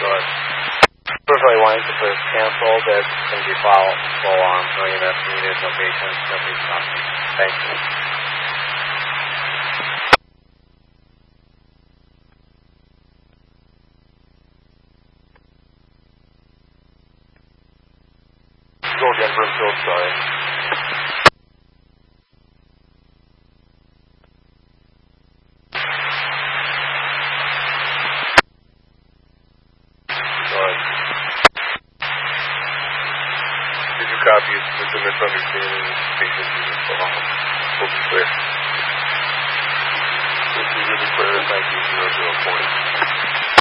ahead. Personally wanting to put cancel, that's going to be full on, no EMS needed, no patients, no nothing. Thank you. Go again, Brimfield, sorry. Copy, it's a misunderstanding. Patients is will be clear. This is really clear. Thank you, 004.